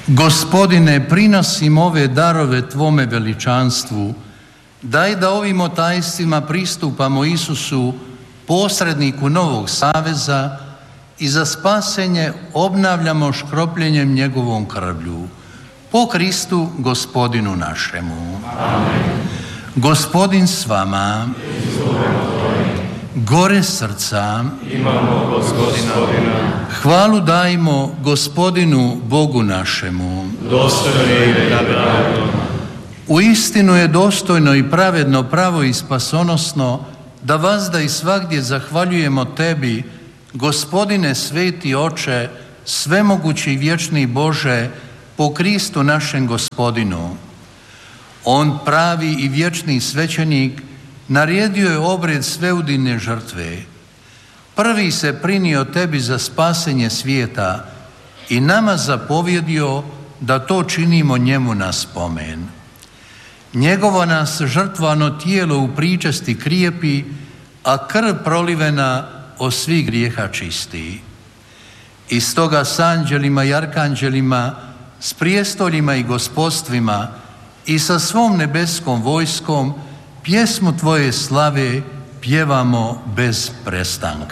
Gospodine, prinosim ove darove Tvome veličanstvu. Daj da ovim tajstvima pristupamo Isusu, posredniku novog saveza, i za spasenje obnavljamo škropljenjem njegovom krvlju. Po Kristu, Gospodinu našemu. Amen. Gospodin s vama. Gore srca. Imamo Gospodina. Hvalu dajmo Gospodinu Bogu našemu. Dostojno je i pravedno. Uistinu je dostojno i pravedno, pravo i spasonosno da vazda i svagdje zahvaljujemo Tebi, Gospodine sveti Oče, svemogući i vječni Bože, po Kristu našem Gospodinu. On, pravi i vječni svećenik, naredio je obred sveudine žrtve. Prvi se prinio Tebi za spasenje svijeta i nama zapovjedio da to činimo njemu na spomen. Njegovo nas žrtvano tijelo u pričesti krijepi, a krv prolivena od svih grijeha čisti. I stoga s anđelima i arkanđelima, s prijestoljima i gospodstvima i sa svom nebeskom vojskom pjesmu Tvoje slave pjevamo bez prestanka.